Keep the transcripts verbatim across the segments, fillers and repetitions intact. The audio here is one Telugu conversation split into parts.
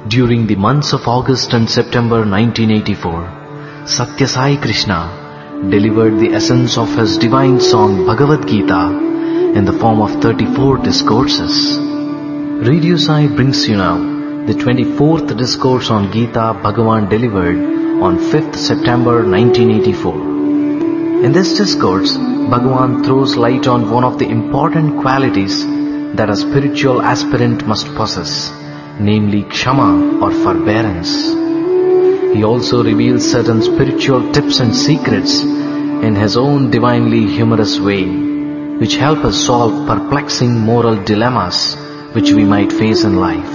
During the months of August and September nineteen eighty-four, Satya Sai Krishna delivered the essence of his divine song Bhagavad Gita in the form of thirty-four discourses. Radio Sai brings you now the twenty-fourth discourse on Gita Bhagavan delivered on fifth September nineteen eighty-four. In this discourse, Bhagavan throws light on one of the important qualities that a spiritual aspirant must possess, namely Kshama or forbearance. He also reveals certain spiritual tips and secrets in his own divinely humorous way, which help us solve perplexing moral dilemmas which we might face in life.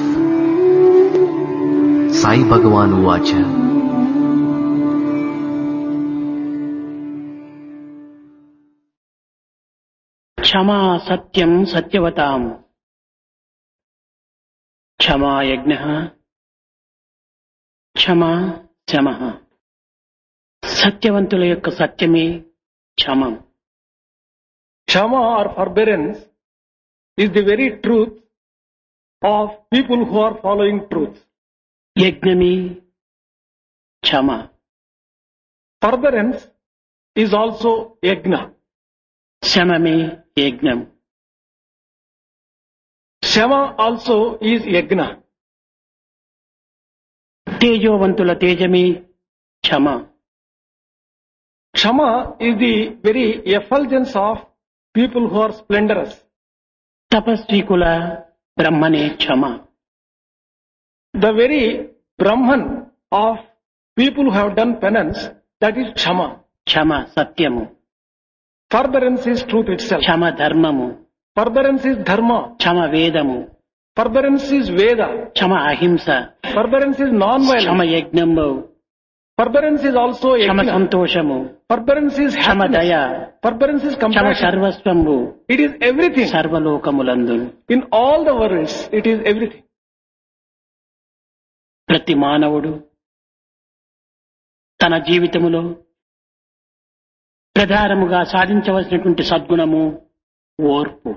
Sai Bhagavan Uvacha. Kshama satyam satyavatam. Kshama yajnaha. Kshama shamaha. Satyavantula yokka satyame kshamam. Kshama or forbearance is the very truth of people who are following truth. Yajnami kshama. Forbearance is also yajna. Shamame yajnam. Shama also is yajna. Tejovantula tejame kshama. Kshama is the very effulgence of people who are splendorous. Tapasvikula brahmane kshama. The very Brahman of people who have done penance, that is Kshama. Kshama satyamu. Forbearance is truth itself. Kshama dharmamu. Forbearance is dharma. Kshama vedamu. Forbearance is Veda. Kshama ahimsa. Forbearance is non-violence. Kshama yajnambu. Forbearance is also Kshama yajna. santoshamu. Forbearance is Kshama happiness. daya. Forbearance is Kshama compassion. sarvasvambu. It is everything. Sarvalokamulandu. In all the worlds, it is everything. ప్రతి మానవుడు తన జీవితములో ప్రధానముగా సాధించవలసినటువంటి సద్గుణము ఓర్పు.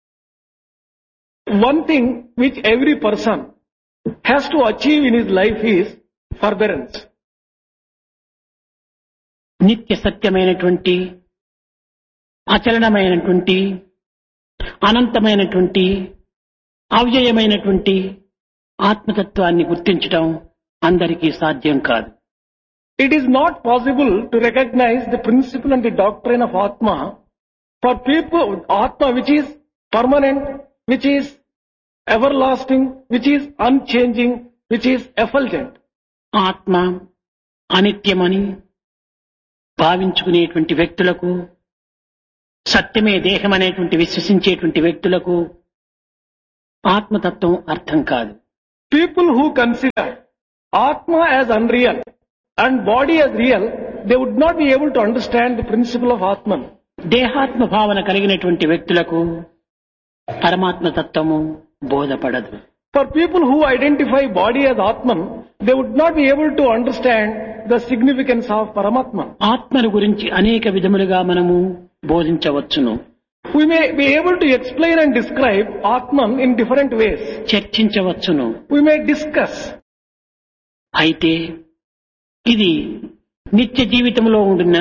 One thing which every person has to achieve in his life is forbearance. నిత్య సత్యమైనటువంటి అచలనమైనటువంటి అనంతమైనటువంటి అవ్యయమైనటువంటి ఆత్మతత్వాన్ని గుర్తించడం అందరికీ సాధ్యం కాదు. It is not possible to recognize the principle and the doctrine of Atma for people, Atma which is permanent, which is everlasting, which is unchanging, which is effulgent. ఆత్మ అనిత్యమని భావించుకునేటువంటి వ్యక్తులకు, సత్యమే దేహం అనేటువంటి విశ్వసించేటువంటి వ్యక్తులకు ఆత్మతత్వం అర్థం కాదు. People who consider Atma as unreal and body as real, they would not be able to understand the principle of Atman. దేహాత్మ భావన కలిగినటువంటి వ్యక్తులకు పరమాత్మ తత్వము బోధపడదు. For people who identify body as Atman, they would not be able to understand the significance of Paramatman. ఆత్మను గురించి అనేక విధములుగా మనము బోధించవచ్చును. We may be able to explain and describe Atman in different ways. చర్చించవచ్చును. We may discuss. అయితే ఇది నిత్య జీవితంలో ఉండిన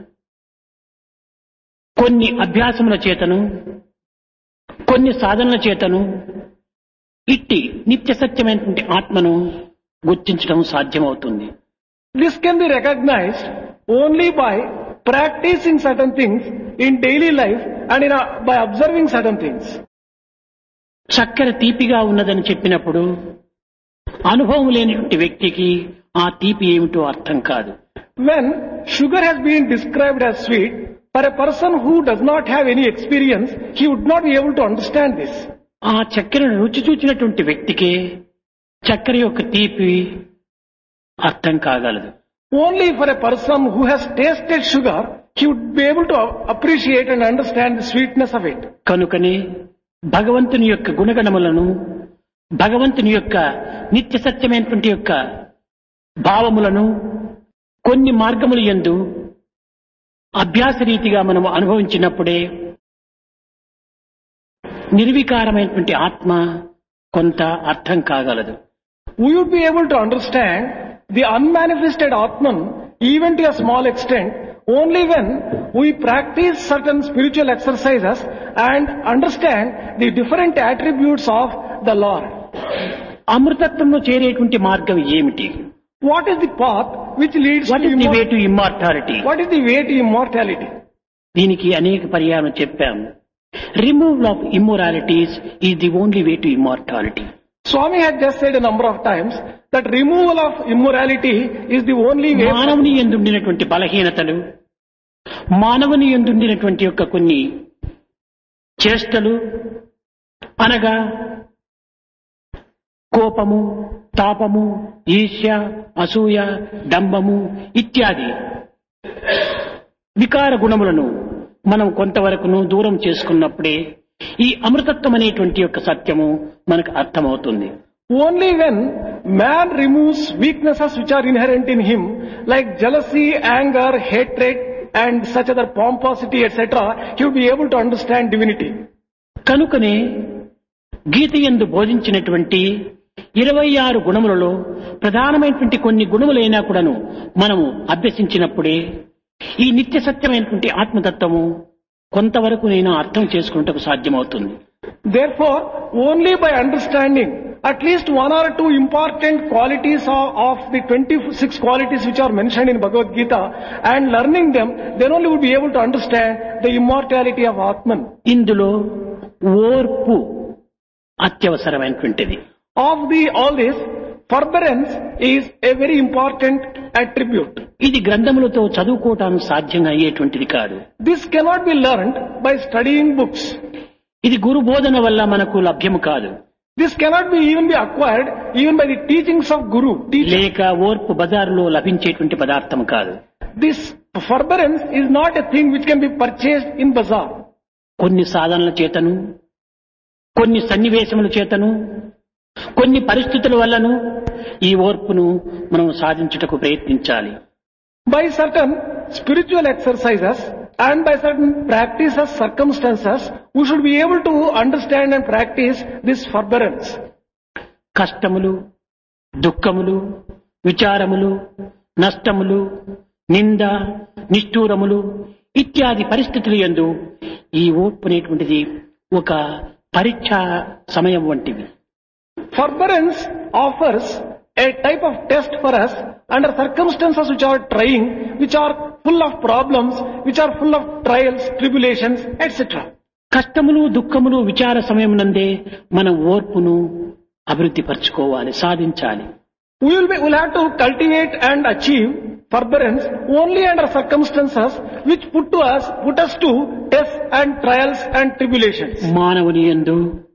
కొన్ని అభ్యాసముల చేతను, కొన్ని సాధనల చేతను ఇట్టి నిత్య సత్యమైనటువంటి ఆత్మను గుర్తించడం సాధ్యమవుతుంది. This can be recognized only by practicing certain things in daily life and in a, by observing certain things. చక్కెర తీపిగా ఉన్నదని చెప్పినప్పుడు అనుభవం లేనిటువంటి వ్యక్తికి ఆ తీపి ఏమిటో అర్థం కాదు. When sugar has been described as sweet, for a person who does not have any experience, he would not be able to understand this. ఆ చక్కెరను రుచి చూచినటువంటి వ్యక్తికే చక్కెర యొక్క తీపి అర్థం కాగలదు. Only for a person who has tasted sugar, he would be able to appreciate and understand the sweetness of it. కనుకనే భగవంతుని యొక్క గుణగణములను, భగవంతుని యొక్క నిత్య సత్యమైనటువంటి యొక్క భావములను కొన్ని మార్గములు యందు అభ్యాస రీతిగా మనము అనుభవించినప్పుడే నిర్వికారమైనటువంటి ఆత్మ కొంత అర్థం కాగలదు. we would be able to understand the unmanifested Atman even to a small extent only when we practice certain spiritual exercises and understand the different attributes of the Lord. అమృతత్వంలో చేరేటువంటి మార్గం ఏమిటి? What is the path which leads what to is the way immortality? To immortality? What is the way to immortality? దీనికి అనేక పర్యాయం చెప్పాము. Removal of immoralities is the only way to immortality. Swami had just said a number of times that removal of immorality is the only way. మానవుని యందుండినటువంటి బలహీనతలు, మానవుని యందుండినటువంటి యొక్క కొన్ని చేష్టలు అనగా కోపము, తాపము, ఈర్ష్య, అసూయ, డంబము ఇత్యాది వికార గుణములను మనం కొంతవరకును దూరం చేసుకున్నప్పుడే ఈ అమృతత్వం అనేటువంటి యొక్క సత్యము మనకు అర్థమవుతుంది. Only when man removes weaknesses which are inherent in him, like jealousy, anger, hatred, and such other pomposity, et cetera, he will be able to understand divinity. కనుకనే గీత యందు బోధించినటువంటి ఇరవై ఆరు గుణములలో ప్రధానమైనటువంటి కొన్ని గుణములైనా కూడాను మనము అభ్యసించినప్పుడే ఈ నిత్య సత్యమైనటువంటి ఆత్మతత్వము కొంతవరకు నేను అర్థం చేసుకున్నటకు సాధ్యమవుతుంది. Therefore, only by understanding at least one or two important qualities of, of the twenty-six qualities which are mentioned in Bhagavad Gita and learning them, then only we will be able to understand the immortality of Atman. ఇందులో ఓర్పు అత్యవసరమైనటువంటిది. Of the all this, forbearance is a very important attribute. ఇది గ్రంథములతో చదువుకోవటానికి సాధ్యంగా అయ్యేటువంటిది కాదు. This cannot be learned by studying books. ఇది గురు బోధన వల్ల మనకు లభ్యము కాదు. This cannot be even be acquired even by the teachings of Guru. Teacher. లేక ఓర్పు బజారులో లభించేటువంటి పదార్థం కాదు. This forbearance is not a thing which can be purchased in bazaar. కొన్ని సాధనల చేతను, కొన్ని సన్నివేశముల చేతను, కొన్ని పరిస్థితుల వల్లను ఈ ఓర్పును మనం సాధించుటకు ప్రయత్నించాలి. By certain spiritual exercises and by certain practices, circumstances, we should be able to understand and practice this forbearance. కష్టములు, దుఃఖములు, విచారములు, నష్టములు, నింద, నిష్ఠూరములు ఇత్యాది పరిస్థితులు యందు ఈ ఓర్పు అనేటువంటిది ఒక పరీక్షా సమయం వంటివి. Forbearance offers a type of test for us under circumstances which are trying, which are full of problems, which are full of trials, tribulations, et cetera. కష్టములు, దుఃఖములు, విచార సమయం నందే మనం ఓర్పును అభివృద్ధి పరచుకోవాలి, సాధించాలి. We will be, we'll have to cultivate and achieve forbearance only under circumstances which put to us, put us to tests and trials and tribulations. మానవుని యందు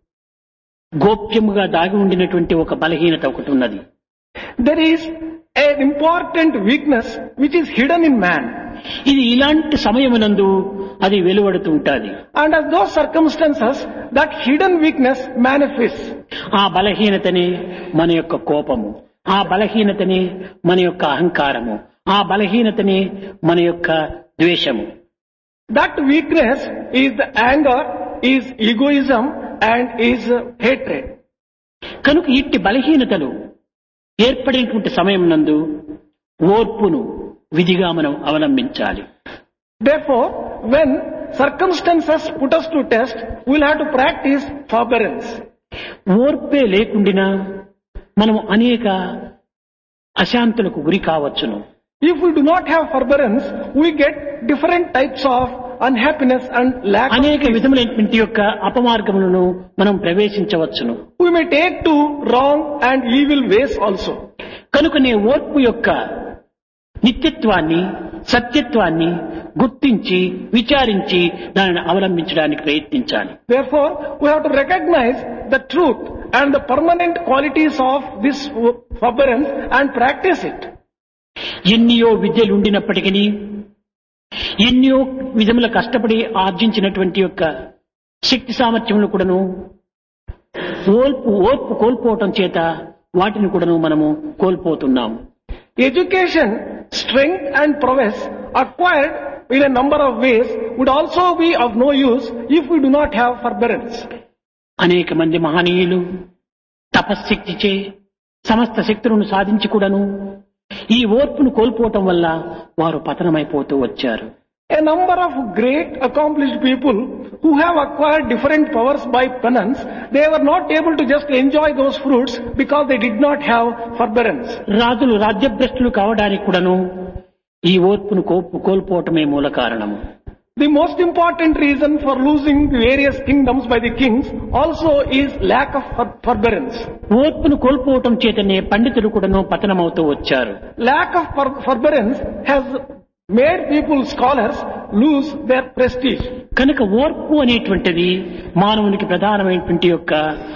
గోప్యముగా దాగి ఉండినటువంటి ఒక బలహీనత ఒకటి ఉన్నది. There is an important weakness which is hidden in man. ఇది ఇలాంటి సమయమునందు అది వెలువడుతూ ఉంటుంది. And as those circumstances, that hidden weakness manifests. ఆ బలహీనతనే మన యొక్క కోపము, ఆ బలహీనతనే మన యొక్క అహంకారము, ఆ బలహీనతనే మన యొక్క ద్వేషము. That weakness is the anger, is egoism and is hatred. కనుక ఇట్టి బలహీనతలు ఏర్పడినటువంటి సమయం నందు ఓర్పును విధిగా మనం అవలంబించాలి. Therefore, when circumstances put us to test, we will have to practice forbearance. ఓర్పే లేకుండినా మనం అనేక అశాంతులకు గురి కావచ్చును. If we do not have forbearance, we get different types of unhappiness and lack of అనేక peace. విధములైనటువంటి యొక్క అపమార్గములను మనం ప్రవేశించవచ్చును. We may take to wrong and evil ways also. కనుకనే ఓర్పు యొక్క నిత్యత్వాన్ని, సత్యత్వాన్ని గుర్తించి విచారించి దానిని అవలంబించడానికి ప్రయత్నించాలి. Therefore, we have to recognize the truth and the permanent qualities of this forbearance and practice it. ఎన్నియో విద్యలు ఉండినప్పటికీ, ఎన్నో విధముల కష్టపడి ఆర్జించినటువంటి యొక్క శక్తి సామర్థ్యములు కూడాను ఓర్పు ఓర్పు కోల్పోవటం చేత వాటిని కూడాను మనము కోల్పోతున్నాము. Education, strength and prowess acquired in a number of ways would also be of no use if we do not have forbearance. అనేక మంది మహనీయులు తపశ్శక్తిచే, సమస్త శక్తులను సాధించి కూడాను ఈ ఓర్పును కోల్పోవటం వల్ల వారు పతనమైపోతూ వచ్చారు. A number of great accomplished people who have acquired different powers by penance, they were not able to just enjoy those fruits because they did not have forbearance. రాజులు రాజ్యభ్రష్టులు కావడానికి కూడాను ఈ ఓర్పును కోల్పు కోల్పోవటమే మూల కారణము. The most important reason for losing the various kingdoms by the kings also is lack of for- forbearance. ఓర్పును కోల్పోవటం చేతనే పండితులు కూడాను పతనమవుతూ వచ్చారు. Lack of for- forbearance has made people, scholars, lose their prestige. కనుక ఓర్పు అనేటువంటిది మానవునికి ప్రధానమైనటువంటి యొక్క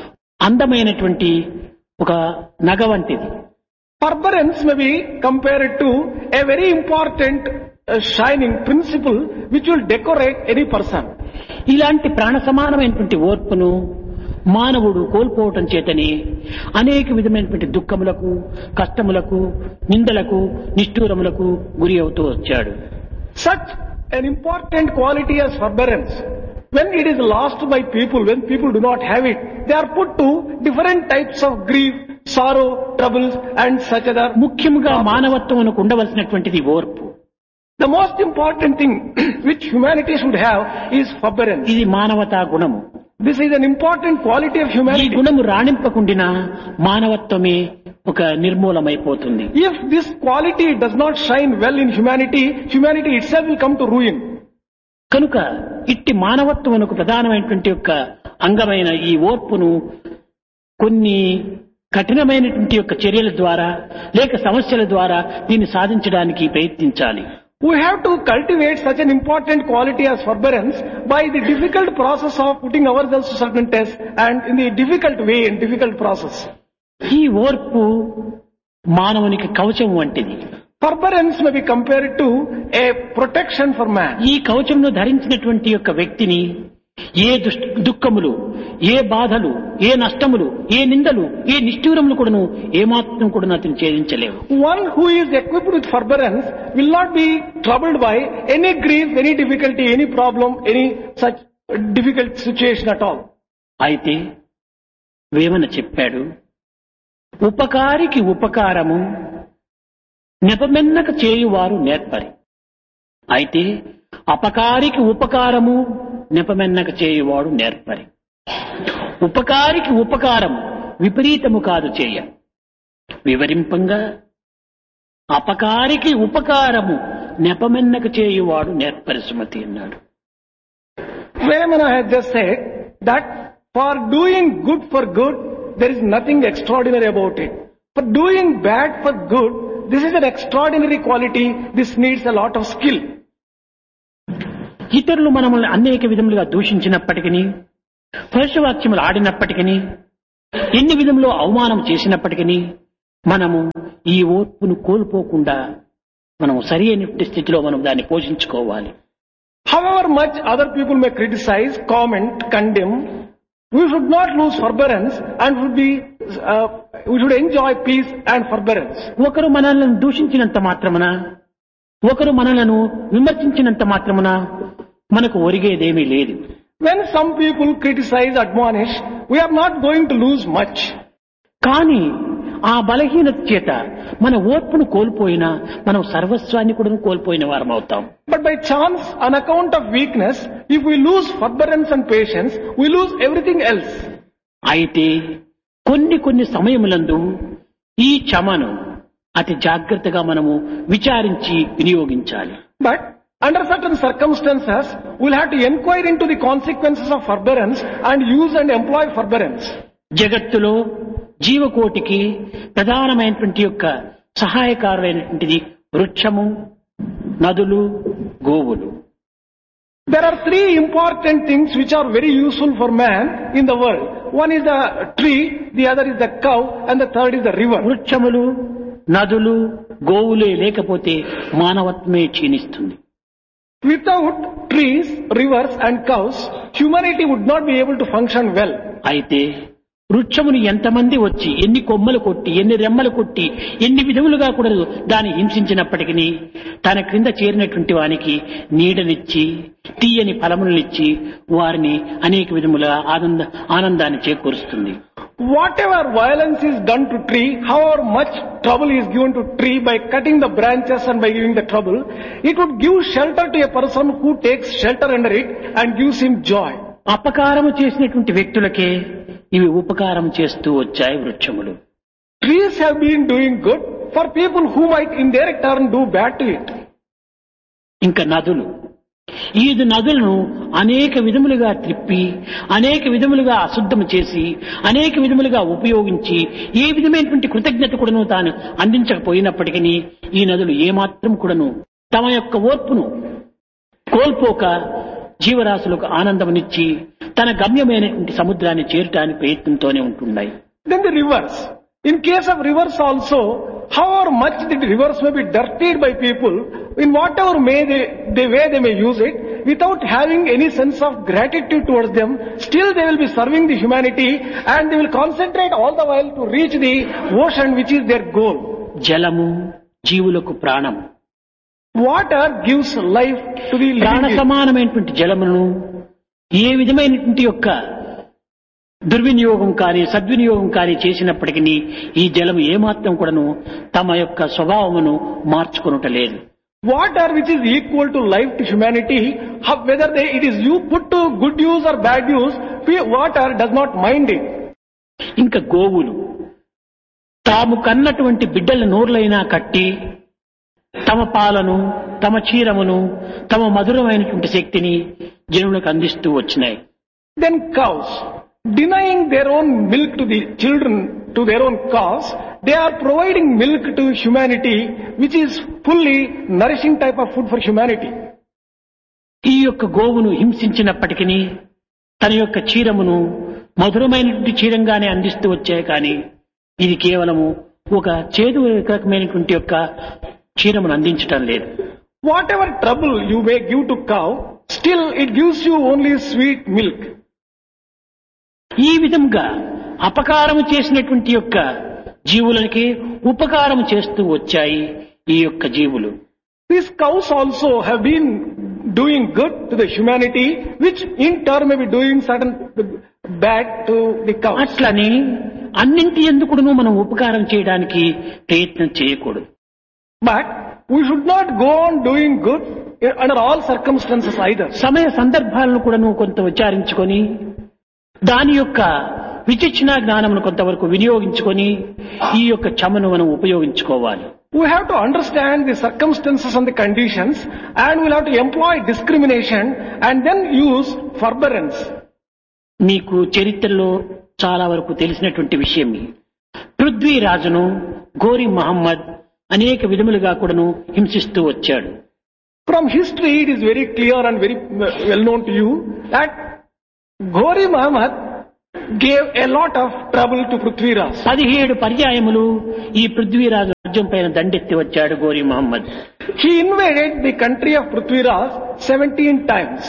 అందమైనటువంటి ఒక నగ వంటిది. Forbearance may be compared to a very important uh, shining principle which will decorate any person. ఇలాంటి ప్రాణ సమానమైనటువంటి ఓర్పును మానవుడు కోల్పోవటం చేతనే అనేక విధమైనటువంటి దుఃఖములకు, కష్టములకు, నిందలకు, నిష్ఠూరములకు గురి అవుతూ వచ్చాడు. Such an important quality as forbearance, when it is lost by people, when people do not have it, they are put to different types of grief, sorrow, troubles and such other. ముఖ్యముగా మానవత్వమునకు ఉండవలసినటువంటిది ఓర్పు. The most important thing which humanity should have is forbearance. ఇది మానవతా గుణము. This is an important quality of ఈ humanity. గుణము రాణింపకుండినా మానవత్వమే ఒక నిర్మూలమైపోతుంది. If this quality does not shine well in humanity, humanity itself will come to ruin. కనుక ఇట్టి మానవత్వమునకు ప్రధానమైనటువంటి యొక్క అంగమైన ఈ ఓర్పును కొన్ని కఠినమైనటువంటి యొక్క చర్యల ద్వారా లేక సమస్యల ద్వారా దీన్ని సాధించడానికి ప్రయత్నించాలి. We have to cultivate such an important quality as forbearance by the difficult process of putting ourselves to certain tests and in the difficult way and difficult process. ఈ ఓర్పు మానవునికి కవచం వంటిది. Forbearance may be compared to a protection for man. ఈ కవచంను ధరించినటువంటి యొక్క వ్యక్తిని ఏ దుష్- దుఃఖములు, ఏ బాధలు, ఏ నష్టములు, ఏ నిందలు, ఏ నిష్ఠూరములు కూడాను ఏమాత్రం కూడా అతను ఛేదించలేవు. One who is equipped with forbearance will not be troubled by any grief, any difficulty, any problem, any such difficult situation at all. అయితే వేమన చెప్పాడు, ఉపకారికి ఉపకారము నెపమెన్నక చేయువారు నేర్పరి. అయితే అపకారికి ఉపకారము నెపమెన్నక చేయువాడు నేర్పరి. ఉపకారికి ఉపకారము విపరీతము కాదు చేయ వివరింపంగా, అపకారికి ఉపకారము నెపమెన్నక చేయువాడు నేర్పరి సుమతి అన్నాడు. Vemana has just said that for doing good for good, there is nothing extraordinary about it. For doing bad for good, this is an extraordinary quality. This needs a lot of skill. ఇతరులు మనల్ని అనేక విధములుగా దూషించినప్పటికీ, పరుషవాక్యములు ఆడినప్పటికీ, ఎన్ని విధములో అవమానం చేసినప్పటికీ మనము ఈ ఓర్పును కోల్పోకుండా మనం సరి అయిన స్థితిలో మనం దాన్ని పోషించుకోవాలి. However much other people may criticize, comment, condemn, we should not lose forbearance and should be, uh, we should enjoy peace and forbearance. ఒకరు మనల్ని దూషించినంత మాత్రమున, ఒకరు మనలను విమర్శించినంత మాత్రమున మనకు ఒరిగేదేమీ లేదు. When some people criticize, admonish, we are not going to lose much. కానీ ఆ బలహీనత చేత మన ఓర్పును కోల్పోయినా మనం సర్వస్వాన్ని కూడా కోల్పోయిన వారం అవుతాం. But by chance, on account of weakness, if we lose forbearance and patience, we lose everything else. అయితే కొన్ని కొన్ని సమయములందు ఈ క్షమను అతి జాగ్రత్తగా మనము విచారించి వినియోగించాలి. But under certain circumstances, we'll have to inquire into the consequences of forbearance and use and employ forbearance. జగత్తులో జీవకోటికి ప్రధానమైనటువంటి యొక్క సహాయకారులైనటువంటిది వృక్షము, నదులు, గోవులు. There are three important things which are very useful for man in the world. One is the tree, the other is the cow, and the third is the river. వృక్షములు, నదులు, గోవులే లేకపోతే మానవత్వమే క్షీణిస్తుంది. Without trees, rivers and cows, humanity would not be able to function well. అయితే వృక్షమును ఎంతమంది వచ్చి ఎన్ని కొమ్మలు కొట్టి ఎన్ని రెమ్మలు కొట్టి ఎన్ని విధములుగా కూడా దాన్ని హింసించినప్పటికీ తన క్రింద చేరినటువంటి వానికి నీడనిచ్చి తీయని ఫలములనిచ్చి వారిని అనేక విధముల ఆనంద ఆనందాన్ని చేకూరుస్తుంది. Whatever violence is done to tree, however much trouble is given to tree by cutting the branches and by giving the trouble, it would give shelter to a person who takes shelter under it and gives him joy. అపకారము చేసినటువంటి వ్యక్తులకే ఇవి ఉపకారం చేస్తూ వచ్చాయి వృక్షములు. Trees have been doing good for people who might in their turn do bad to it. ఇంకా నదులు, ఈ నదులను అనేక విధములుగా త్రిప్పి అనేక విధములుగా అశుద్ధం చేసి అనేక విధములుగా ఉపయోగించి ఏ విధమైనటువంటి కృతజ్ఞత కూడాను తాను అందించకపోయినప్పటికీ ఈ నదులు ఏమాత్రం కూడాను తమ యొక్క ఓర్పును కోల్పోక జీవరాశులకు ఆనందమునిచ్చి తన గమ్యమైనటువంటి సముద్రాన్ని చేరటానికి ప్రయత్నంతోనే ఉంటున్నాయి. Then the rivers. In case of rivers also, however much the rivers may be dirtied by people, in whatever may they, the way they may use it, without having any sense of gratitude towards them, still they will be serving the humanity and they will concentrate all the while to reach the ocean which is their goal. జలము జీవులకు ప్రాణము. Water gives life to the living. ప్రాణ సమానమైనటువంటి జలమును ఏ విధమైనటువంటి యొక్క దుర్వినియోగం కానీ సద్వినియోగం కానీ చేసినప్పటికీ ఈ జలము ఏమాత్రం కూడాను తమ యొక్క స్వభావమును మార్చుకొనుటలేదు. Water which is equal to life to humanity, whether they, it is you put to good use or bad use, water does not mind it. ఇంకా గోవులు తాము కన్నటువంటి బిడ్డల నోర్లైనా కట్టి తమ పాలను తమ క్షీరమును తమ మధురమైనటువంటి శక్తిని జనులకు అందిస్తూ వచ్చినాయి. Then cows, denying their own milk to the children, to their own cows, they are providing milk to humanity, which is fully nourishing type of food for humanity. ఈ యొక్క గోవును హింసించినప్పటికీ తన యొక్క క్షీరమును మధురమైనటువంటి క్షీరంగానే అందిస్తూ వచ్చాయి. కానీ ఇది కేవలము ఒక చేదు రకమైనటువంటి యొక్క క్షీరమును అందించటం లేదు. Whatever trouble you may give to cow, still it gives you only sweet milk. ఈ విధంగా అపకారము చేసినటువంటి యొక్క జీవులకి ఉపకారం చేస్తూ వచ్చాయి ఈ యొక్క జీవులు. These cows also have been doing good to the humanity, which in turn may be doing certain bad to the cows. అట్లని అన్నింటి ఎందుకును మనం ఉపకారం చేయడానికి ప్రయత్నం చేయకూడదు. But we should not go on doing good under all circumstances either. సమయ సందర్భాలను కూడాను కొంత విచారించుకొని దాని యొక్క విచక్షణ జ్ఞానమును కొంతవరకు వినియోగించుకొని ఈ యొక్క క్షమను మనం ఉపయోగించుకోవాలి. We have to understand the circumstances and the conditions, and we'll have to employ discrimination and then use forbearance. మీకు చరిత్రలో చాలా వరకు తెలిసినటువంటి విషయం. పృథ్వీరాజును గోరి మహమ్మద్ అనేక విధములుగా కూడాను హింసిస్తూ వచ్చాడు. From history it is very clear and very well known to you that Ghori Muhammad gave a lot of trouble to Prithviraj. పదిహేడు పర్యాయములు ఈ పృథ్వీరాజు రాజ్యం పైన దండెత్తి వచ్చాడు గోరి Mohammed. He invaded the country of Prithviraj seventeen times.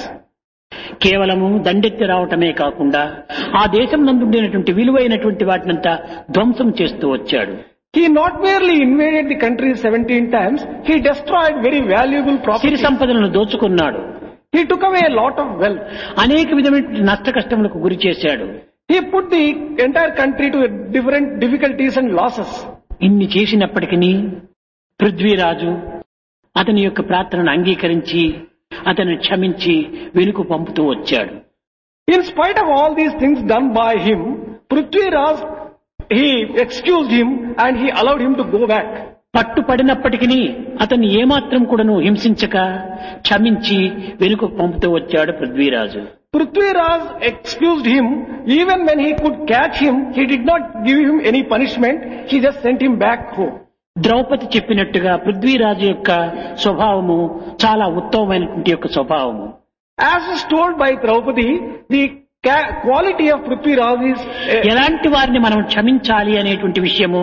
కేవలము దండెత్తి రావటమే కాకుండా ఆ దేశం నందుండేటువంటి విలువైనటువంటి వాటినంతా ధ్వంసం చేస్తూ వచ్చాడు. He not merely invaded the country seventeen times, he destroyed very valuable property. సిరి సంపదలను దోచుకున్నాడు. He took away a lot of wealth. అనేక విధమైన నష్ట కష్టములకు గురి చేశాడు. He put the entire country to different difficulties and losses. ఇన్ని చేసినప్పటికీ పృథ్వీరాజు అతని యొక్క ప్రార్థనను అంగీకరించి అతన్ని క్షమించి వెనుక పంపుతూ వచ్చాడు. In spite of all these things done by him, Prithviraj, he excused him and he allowed him to go back. పట్టుపడినప్పటికీ అతన్ని ఏమాత్రం కూడాను హింసించక క్షమించి వెనుక పంపుతూ వచ్చాడు Prithviraj. Prithviraj excused him. Even when he could catch him, he did not give him any punishment. He just sent him back home. Draupadi చెప్పినట్టుగా పృథ్వీరాజు యొక్క స్వభావము చాలా ఉత్తమమైనటువంటి యొక్క స్వభావము. As is told by Draupadi, the quality of Prithviraj is ఎలాంటి వారిని మనం క్షమించాలి అనేటువంటి విషయము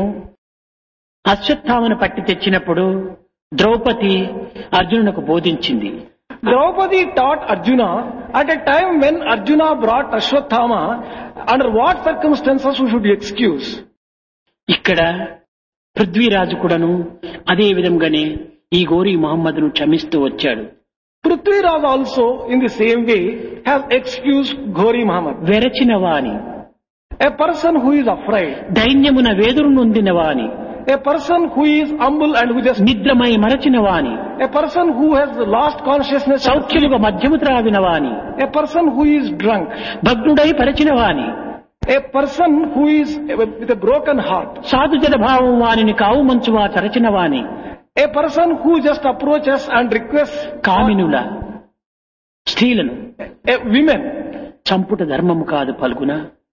అశ్వత్థామను పట్టి తెచ్చినప్పుడు Draupadi అర్జునునకు బోధించింది. Draupadi taught Arjuna at a time when Arjuna brought Ashwatthama, under what circumstances we should excuse. ఇక్కడ పృథ్వీరాజు కూడాను అదే విధంగానే ఈ గోరీ మహమ్మద్ను క్షమిస్తూ వచ్చాడు. Prithviraj also in the same way has excused Ghori Muhammad. వెరచిన వాని, A person who is afraid, దైన్యమున వేదురు నొందిన వాని, a person who is humble and who just, నిద్రమై మరచిన వాని, a person who has lost consciousness, సౌఖ్యముగా మధ్యము త్రావిన వాని, a person who is drunk, భగ్నుడై పరచిన వాని, a person who is with a broken heart, సాధుజన భావం వానిని కావు మంచువా చరచిన వాని, a person who just approaches and requests, కామినుల స్త్రీలను a women. చంపుట ధర్మము కాదు పలుకున.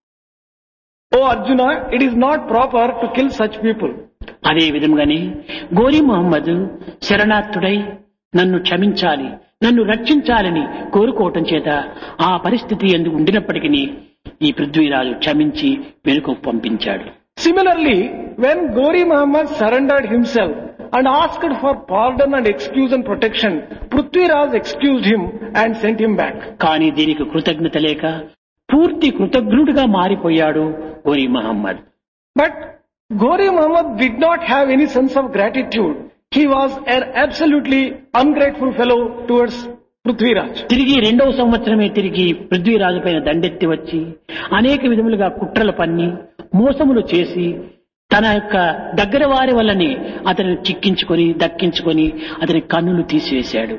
O Arjuna, it is not proper to kill such people. అదే విధంగానే గోరీ మహమ్మద్ శరణార్థుడై నన్ను క్షమించాలి, నన్ను రక్షించాలని కోరుకోవటం చేత ఆ పరిస్థితి ఎందుకు ఉండినప్పటికీ ఈ పృథ్వీరాజు క్షమించి వెనుకకు పంపించాడు. Similarly, when Ghori Muhammad surrendered himself and asked for pardon and excuse and protection, Prithviraj excused him and sent him back. కానీ దీనికి కృతజ్ఞత లేక పూర్తి కృతజ్ఞుడిగా మారిపోయాడు gory Mohammed. But Ghori Muhammad did not have any sense of gratitude. He was an absolutely ungrateful fellow towards Prithviraj. తిరిగి రెండవ సంవత్సరమే తిరిగి పృథ్వీరాజు పైన దండెత్తి వచ్చి అనేక విధములుగా కుట్రలు పన్ని మోసములు చేసి తన యొక్క దగ్గర వారి వల్లని అతనిని చిక్కించుకొని దక్కించుకొని అతని కన్నులు తీసివేశాడు.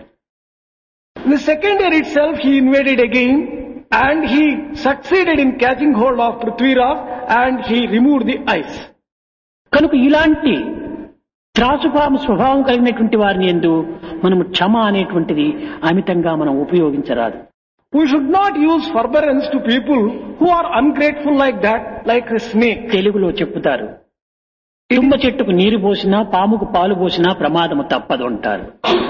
The second year itself he invaded again and he succeeded in catching hold of Prithviraj and he removed the eyes. కనుక ఇలాంటి త్రాసుపాము స్వభావం కలిగినటువంటి వారిని యందు మనము క్షమ అనేటువంటిది అమితంగా మనం ఉపయోగించరాదు. We should not use forbearance to people who are ungrateful like that, like a snake. తెలుగులో చెప్పుతారు, తుమ్మ చెట్టుకు నీరు పోసినా పాముకు పాలు పోసినా ప్రమాదము తప్పదు అంటారు.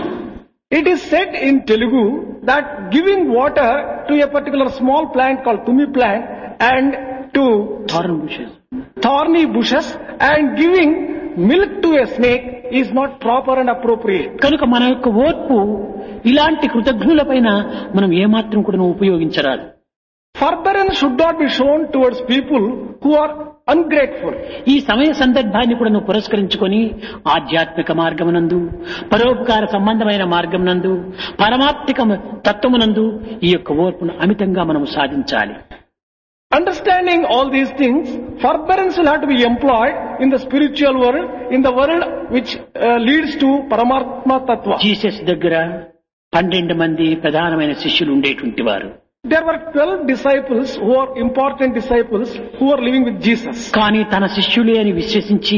It is said in Telugu that giving water to a particular small plant called tummi plant and to thorn bushes, thorny bushes and giving milk to a snake is not proper and appropriate. కనుక మన యొక్క ఓర్పు ఇలాంటి కృతజ్ఞుల పైన మనం ఏమాత్రం కూడా ఉపయోగించరాదు. Forbearance should not be shown towards people who are ungrateful. ఈ సమయ సందర్భాన్ని కూడా నువ్వు పురస్కరించుకొని ఆధ్యాత్మిక మార్గమునందు, పరోపకార సంబంధమైన మార్గమునందు, పరమాత్మిక తత్వమునందు ఈ యొక్క ఓర్పును అమితంగా మనము సాధించాలి. Understanding all these things, forbearance will have to be employed in the spiritual world, in the world which uh, leads to Paramatma Tattva. Jesus దగ్గర పన్నెండు మంది ప్రధానమైన శిష్యులు ఉండేటువంటి వారు. There were twelve disciples who are important disciples who are living with Jesus. కానీ తన శిష్యులే అని విశ్వసించి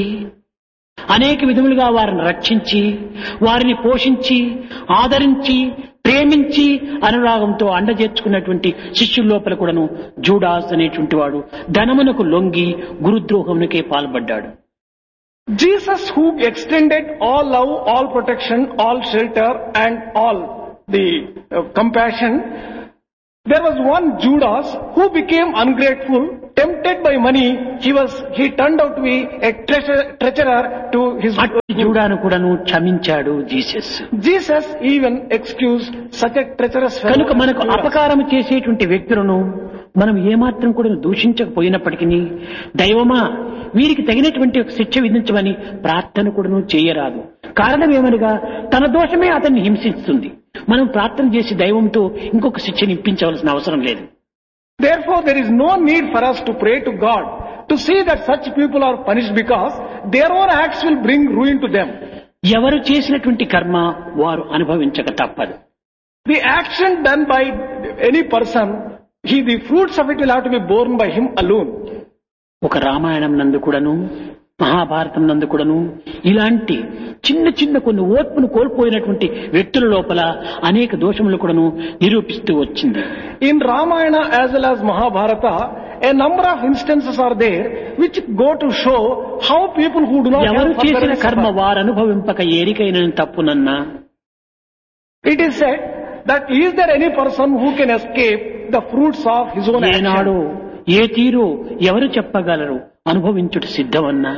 అనేక విధములుగా వారిని రక్షించి వారిని పోషించి ఆదరించి ప్రేమించి అనురాగంతో అండజేర్చుకున్నటువంటి శిష్యుల లోపల కూడాను జూడాస్ అనేటువంటి వాడు ధనమునకు లొంగి గురుద్రోహమునకే పాల్పడ్డాడు. Jesus, who extended all love, all protection, all shelter and all the uh, compassion, there was one Judas who became ungrateful, tempted by money. He was he turned out to be a treasure, treasurer to his జూడాను కూడాను క్షమించాడు Jesus. Jesus even excused such a treacherous fellow. కనుక మనకు అపకారం చేసేటువంటి వ్యక్తులను మనం ఏమాత్రం కూడా దూషించకపోయినప్పటికీ దైవమా వీరికి తగినటువంటి శిక్ష విధించమని ప్రార్థన కూడాను చేయరాదు. కారణం ఏమనగా తన దోషమే అతన్ని హింసిస్తుంది. మనం ప్రార్థన చేసి దైవంతో ఇంకొక శిక్షను ఇప్పించవలసిన అవసరం లేదు. Therefore, there is no need for us to pray to God to see that such people are punished because their own acts will bring ruin to them. ఎవరు చేసినటువంటి కర్మ వారు అనుభవించక తప్పదు. The action done by any person, he the fruits of it will have to be borne by him alone. ఒక రామాయణం నందు కూడాను మహాభారతం నందు కూడాను ఇలాంటి చిన్న చిన్న కొన్ని ఓర్పును కోల్పోయినటువంటి వ్యక్తుల లోపల అనేక దోషములు కూడాను నిరూపిస్తూ వచ్చింది. In Ramayana as well as Mahabharata, a number of instances are there which go to show how people who do not ఎవరు have చేసిన forbearance కర్మ suffer. వారు అనుభవింపక ఏరికైన తప్పునన్నా It is said that is there any person who can escape the fruits of his own ఏనాడు action? ఏ తీరు ఎవరు చెప్పగలరు, అనుభవించుట సిద్ధమన్నా.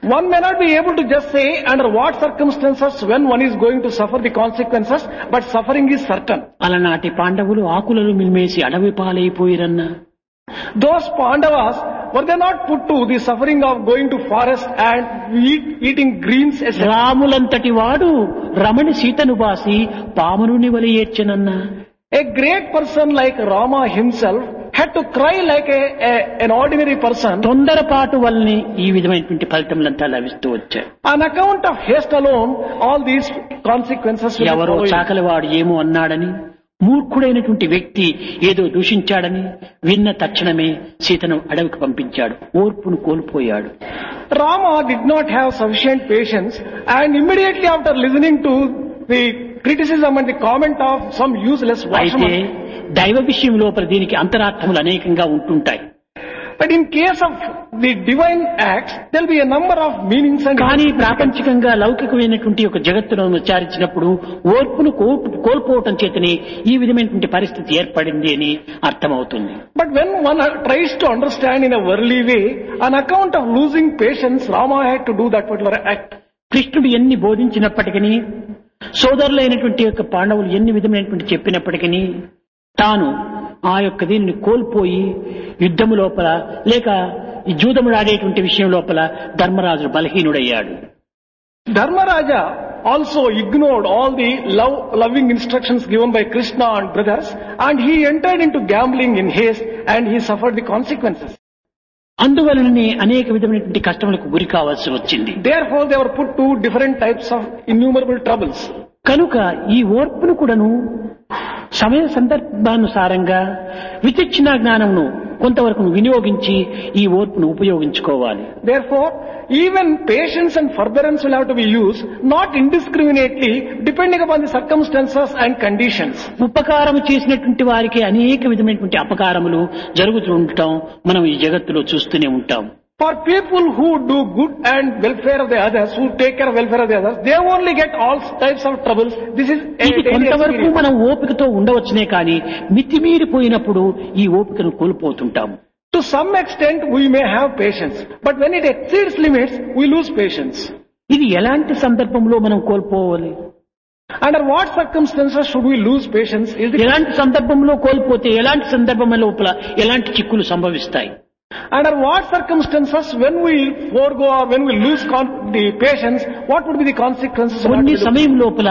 One may not be able to just say under what circumstances when one is going to suffer the consequences, but suffering is certain. అలనాటి పాండవులు ఆకులను మిల్మేసి అడవి పాలైపోయిరన్న. Those Pandavas, were they not put to the suffering of going to forest and eat, eating greens, et cetera? రాములంతటి వాడు రమణి సీతను బాసి పామునుని వలి ఏడ్చెనన్న. A great person like Rama himself had to cry like a, a, an ordinary person. తొందరపాటు వల్లనే ఈ విధమైనటువంటి ఫలితములంతా లభిస్తూ వచ్చాయి. On account of haste alone, all these consequences will ఎవరో follow you. చాకలివాడు ఏమో అన్నాడని, మూర్ఖుడైనటువంటి వ్యక్తి ఏదో దూషించాడని విన్న తక్షణమే సీతను అడవికి పంపించాడు. ఓర్పును కోల్పోయాడు. Rama did not have sufficient patience, and immediately after listening to the criticism and the comment of some useless అయితే washerman, దైవ విషయం లోపల దీనికి అంతరార్థములు అనేకంగా ఉంటుంటాయి. but in case of the divine acts, there will be a number of meanings and కానీ ప్రాపంచికంగా లౌకికమైనటువంటి ఒక జగత్తును విచారించినప్పుడు ఓర్పును కో- కోల్పోవటం చేతనే ఈ విధమైనటువంటి పరిస్థితి ఏర్పడింది అని అర్థమవుతుంది. But when one tries to understand in a worldly way, on account of losing patience, Rama had to do that particular act. కృష్ణుడు ఎన్ని బోధించినప్పటికీ, సోదరులైనటువంటి యొక్క పాండవులు ఎన్ని విధమైనటువంటి చెప్పినప్పటికీ తాను ఆ యొక్క దీనిని కోల్పోయి యుద్ధము లోపల లేక ఈ జూదముడు ఆడేటువంటి విషయం లోపల Dharmaraju బలహీనుడయ్యాడు. Dharmaraja also ignored all the love, loving instructions given by Krishna and brothers, and he entered into gambling in haste, and he suffered the consequences. అందువలననే అనేక విధమైనటువంటి కష్టములకు గురి కావాల్సి వచ్చింది. Therefore, they were put to different types of innumerable troubles. కనుక ఈ ఓర్పును కూడాను సమయ సందర్భానుసారంగా విచక్షణ జ్ఞానమును కొంతవరకు వినియోగించి ఈ ఓర్పును ఉపయోగించుకోవాలి. Therefore, even patience and forbearance will have to be used, not indiscriminately, depending upon the circumstances and conditions. ఉపకారం చేసినటువంటి వారికి అనేక విధమైనటువంటి అపకారములు జరుగుతూ ఉండటం మనం ఈ జగత్తులో చూస్తూనే ఉంటాం. For people who do good and welfare of the others, who take care of welfare of the others, they only get all types of troubles. This is a ఇది daily కొంతవరకు experience. మనం ఓపికతో ఉండవచ్చునే కానీ మితిమీరిపోయినప్పుడు ఈ ఓపికను కోల్పోతుంటాం. To some extent, we may have patience, but when it exceeds limits, we lose patience. ఇది ఎలాంటి సందర్భంలో మనం కోల్పోవాలి? Under what circumstances should we lose patience? Is the ఎలాంటి సందర్భంలో కోల్పోతే ఎలాంటి సందర్భం లోపల ఎలాంటి చిక్కులు సంభవిస్తాయి? Under what circumstances, when we forego or when we lose con- the patience, what would be the consequences? of కొన్ని what we do? సమయం లోపల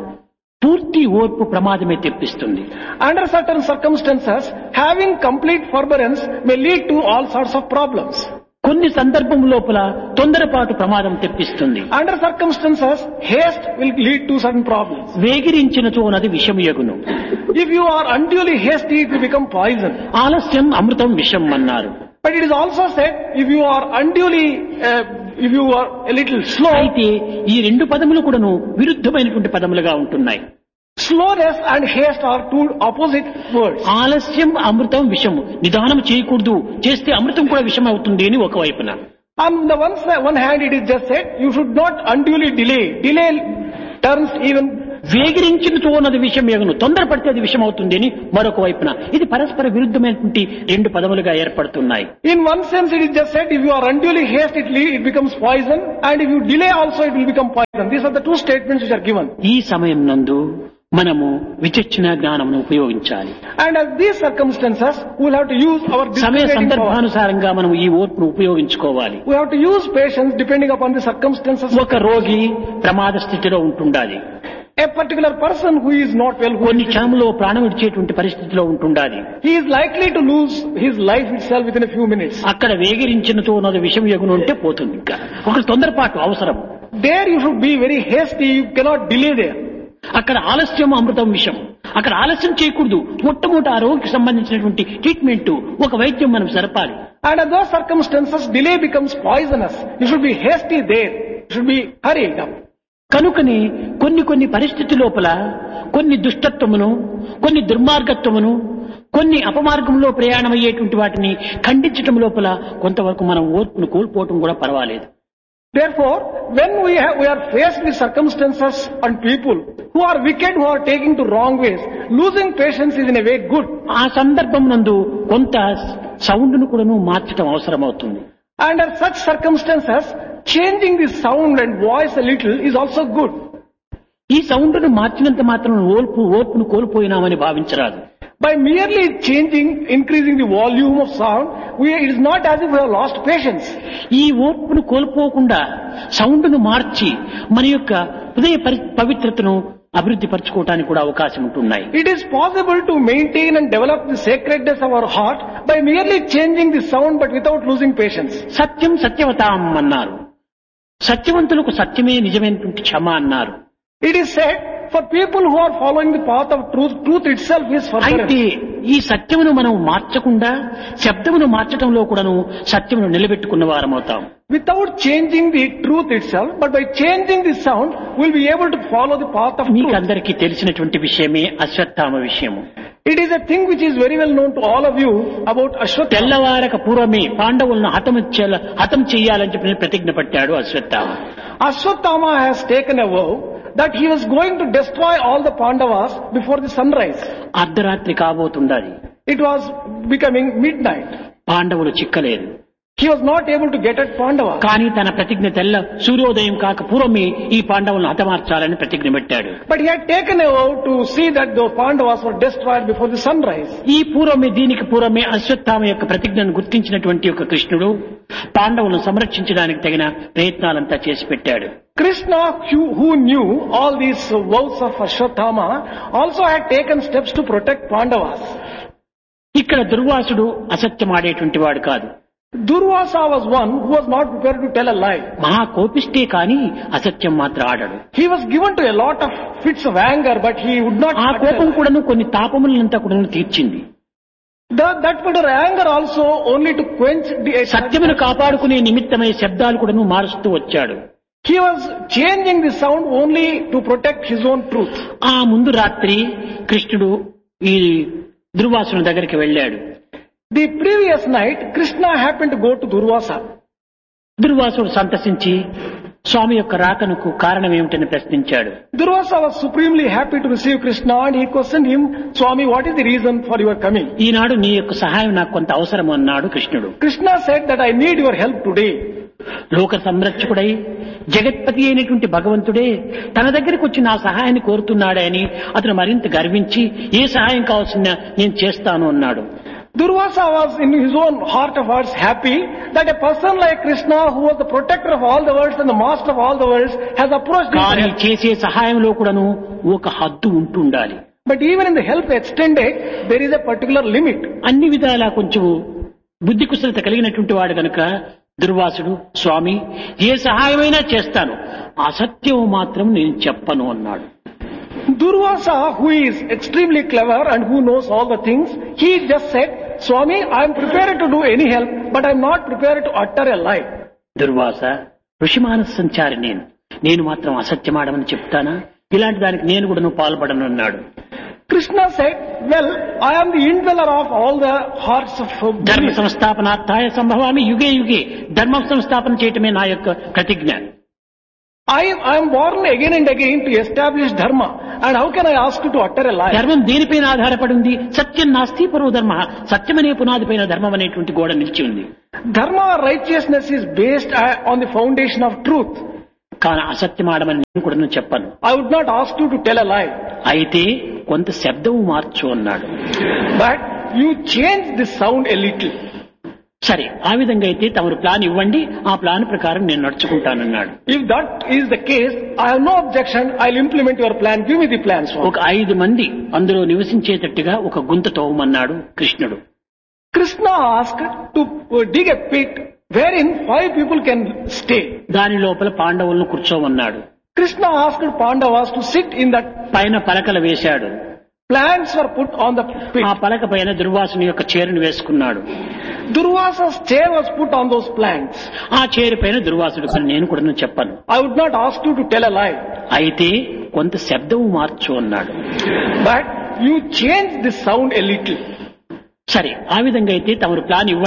పూర్తి ఓర్పు ప్రమాదమే తెప్పిస్తుంది. Under certain circumstances, having complete forbearance may lead to all sorts of problems. కొన్ని సందర్భం లోపల తొందరపాటు ప్రమాదం తెప్పిస్తుంది. Under circumstances, haste will lead to certain problems. వేగిరించినచో నది విషమయగును. If you are unduly hasty, it will become poison. ఆలస్యం అమృతం విషం అన్నారు. But it is also said, if you are unduly, uh, if you are a little slow, అయితే ఈ రెండు పదములు కూడాను విరుద్ధమైనటువంటి పదములుగా ఉంటున్నాయి. slowness and haste are two opposite words. ఆలస్యం అమృతం విషము. నిదానం చేయకూడదు, చేస్తే అమృతం కూడా విషం అవుతుంది అని ఒక వైపున. On the one, side, one hand, it is just said, you should not unduly delay. Delay turns even. వేగిరించిన చూనది విషయం ఎగును, తొందరపడితే అది విషం అవుతుంది అని మరొక వైపున. ఇది పరస్పర విరుద్ధమైనటువంటి రెండు పదములుగా ఏర్పడుతున్నాయి. In one sense, it is just said, if you are unduly haste, it, le- it becomes poison, and if you delay also, it will become poison. These are the two statements which are given. ఈ సమయం నందు మనము విచక్షణ జ్ఞానమును ఉపయోగించాలి. And at these circumstances, we will have to use our సమయ discriminating power. సందర్భానుసారంగా మనం ఈ ఓర్పును ఉపయోగించుకోవాలి. We have to use patience depending upon the circumstances. ఒక రోగి ప్రమాద స్థితిలో ఉంటుండాలి. A particular person who is not well, who కొన్ని is, క్షణంలో ప్రాణం విడిచేటువంటి పరిస్థితిలో ఉంటుండాలి. he is likely to lose his life itself within a few minutes. అక్కడ వేగిరించినతో ఉన్నది విషం ఎగును అంటే పోతుంది. ఇంకా ఒక తొందరపాటు అవసరం. There you should be very hasty, you cannot delay there. అక్కడ ఆలస్యం అమృతం విషం. అక్కడ ఆలస్యం చేయకూడదు. మొట్టమొదటి ఆ రోగికి సంబంధించినటువంటి ట్రీట్మెంట్, ఒక వైద్యం మనం జరపాలి. Under those circumstances, delay becomes poisonous. You should be hasty there. You should be hurried up. కనుకని కొన్ని కొన్ని పరిస్థితి లోపల కొన్ని దుష్టత్వమును, కొన్ని దుర్మార్గత్వమును, కొన్ని అపమార్గంలో ప్రయాణమయ్యేటువంటి వాటిని ఖండించటం లోపల కొంతవరకు మనం ఓర్పును కోల్పోవటం కూడా పర్వాలేదు. Therefore, when we, have, we are faced with circumstances and people who are wicked, who are taking to wrong ways, losing patience is in a way good. ఆ సందర్భం నందు కొంత సౌండ్ను కూడాను మార్చటం అవసరమవుతుంది. Under such circumstances, changing the sound and voice a little is also good. ఈ సౌండ్ను మార్చినంత మాత్రం ఓర్పు ఓర్పును కోల్పోయినామని భావించరాదు. By merely changing, increasing the volume of sound, we, it is not as if we have lost patience. ఈ ఓర్పును కోల్పోకుండా సౌండ్ను మార్చి మన యొక్క హృదయ పరి- పవిత్రతను అభివృద్ధి పరచుకోవడానికి కూడా అవకాశం ఉంటున్నాయి. It is possible to maintain and develop the sacredness of our heart by merely changing the sound but without losing patience. సత్యం సత్యవతాం అన్నారు. సత్యవంతులకు సత్యమే నిజమైనటువంటి క్షమ అన్నారు. It is said, for people who are following the path of truth, truth itself is అయితే forbearance. ఈ సత్యమును మనం మార్చకుండా శబ్దమును మార్చడంలో కూడాను సత్యమును నిలబెట్టుకున్న వారమవుతాం. Without changing the truth itself, but by changing the sound, we'll be able to follow the path of మీకు truth. అందరికీ తెలిసినటువంటి విషయమే అశ్వత్థామ విషయము. It is a thing which is very well known to all of you about Ashwatthama. తెల్లవారక పూర్వమే పాండవులను హతం చేయాల- హతం చెయ్యాలని చెప్పి ప్రతిజ్ఞ పట్టాడు Ashwatthama. Ashwatthama has taken a vow that he was going to destroy all the Pandavas before the sunrise. అర్ధరాత్రి కాబోతుండాలి. It was becoming midnight. పాండవులు చిక్కలేదు. He was not able to get at Pandavas. కానీ తన ప్రతిజ్ఞ తెల్ల సూర్యోదయం కాక పూర్వమే ఈ పాండవులను హతమార్చాలని ప్రతిజ్ఞ పెట్టాడు. But he had taken a vow to see that those Pandavas were destroyed before the sunrise. ఈ పూర్వమే దీనికి పూర్వమే అశ్వత్థామ యొక్క ప్రతిజ్ఞను గుర్తించినటువంటి ఒక కృష్ణుడు పాండవులను సంరక్షించడానికి తగిన ప్రయత్నాలంతా చేసి పెట్టాడు. Krishna, who who knew all these vows of Ashwatthama, also had taken steps to protect Pandavas. ఇక్కడ దుర్వాసుడు అసత్యమాడేటువంటి వాడు కాదు. Durvasa was one who was not prepared to tell a lie. మహా కోపిస్తే కానీ అసత్యం మాత్రం ఆడడు. He was given to a lot of fits of anger, but he would not ఆ utter a కోపం lie. కూడాను కొన్ని తాపములంతా కూడా తీర్చింది. The- that particular anger also only to quench the సత్యమును కాపాడుకునే నిమిత్తమై శబ్దాలు కూడాను మారుస్తూ వచ్చాడు. He was changing the sound only to protect his own truth. ఆ ముందు రాత్రి కృష్ణుడు ఈ దుర్వాసుని దగ్గరికి వెళ్ళాడు. The previous night, Krishna happened to go to Durvasa. దుర్వాసుడు సంతసించి స్వామి యొక్క రాకనుకు కారణం ఏమిటని ప్రశ్నించాడు. Durvasa was supremely happy to receive Krishna and he questioned him, Swami, what is the reason for your coming? ఈనాడు నీ యొక్క సహాయం నాకు కొంత అవసరం అన్నాడు కృష్ణుడు. Krishna said that I need your help today. లోక సంరక్షకుడై జగత్పతి అయినటువంటి భగవంతుడే తన దగ్గరికి వచ్చి నా సహాయాన్ని కోరుతున్నాడే అని అతను మరింత గర్వించి ఏ సహాయం కావాల్సిన నేను చేస్తాను అన్నాడు. Durvasa was in his own heart of hearts happy that a person like Krishna, who was the protector of all the worlds and the master of all the worlds, has approached him. కానీ చేసే సహాయంలో కూడాను ఒక హద్దు ఉంటుండాలి. But even in the help extended, there is a particular limit. అన్ని విధాలా కొంచెం బుద్ధి కుశలత కలిగినటువంటి వాడు గనుక దుర్వాసుడు స్వామి ఏ సహాయమైనా చేస్తాను అసత్యం మాత్రం నేను చెప్పను అన్నాడు. Durvasa, who is extremely clever and who knows all the things, he just said, Swami, I am prepared to do any help, but I am not prepared to utter a lie. Durvasa ఋషిమాన సంచారి నేను నేను మాత్రం అసత్యమాడమని చెప్తానా ఇలాంటి దానికి నేను కూడా నువ్వు పాల్పడను అన్నాడు. Krishna said, well, I am the indweller of all the hearts of ధర్మ belief. సంస్థాపనార్థాయ సంభవామి యుగే యుగే ధర్మ సంస్థాపన చేయటమే నా యొక్క ప్రతిజ్ఞ. I, I am born again and again to establish dharma. And how can I ask you to utter a lie? ధర్మం దేనిపైన ఆధారపడి ఉంది సత్యం నాస్తి పరో ధర్మ సత్యమనే పునాదిపైన ధర్మం అనేటువంటి గోడ నిలిచి ఉంది. Dharma or righteousness is based uh, on the foundation of truth. కానీ అసత్యమాడమని నేను కూడా నువ్వు చెప్పను. I would not ask you to tell a lie. అయితే కొంత శబ్దము మార్చు అన్నాడు. But you change the sound a little. సరే ఆ విధంగా అయితే తమరు ప్లాన్ ఇవ్వండి ఆ ప్లాన్ ప్రకారం నేను నడుచుకుంటానన్నాడు. If that is the case, I have no objection. I'll implement your plan. Give me the plan, Swami. ఒక ఐదు మంది అందులో నివసించేటట్టుగా ఒక గుంత తవ్వమన్నాడు కృష్ణుడు. Krishna asked to uh, dig a pit wherein five people can stay. దాని లోపల పాండవులను కూర్చోమన్నాడు. Krishna asked Pandavas to sit in that. పైన పలకలు వేశాడు. Plants were put on the pit. ఆ పలక పైన దుర్వాసుని యొక్క చేరును వేసుకున్నాడు. Durvasa's chair was put on those plants. ఆ చేరు పైన దుర్వాసుడు కానీ నేను కూడా నువ్వు చెప్పను. I would not ask you to tell a lie. అయితే కొంత శబ్దము మార్చు అన్నాడు. But you change the sound a little. సరే ఆ విధంగా అయితే తమరు ప్లాన్ ఇవ్వండి